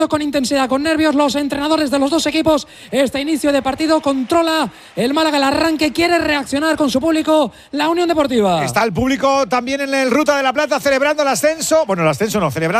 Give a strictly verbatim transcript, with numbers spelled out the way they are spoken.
con intensidad, con nervios, los entrenadores de los dos equipos. Este inicio de partido controla el Málaga el arranque, quiere reaccionar con su público la Unión Deportiva. Está el público también en el Ruta de la Plata celebrando el ascenso. Bueno, el ascenso no, celebrando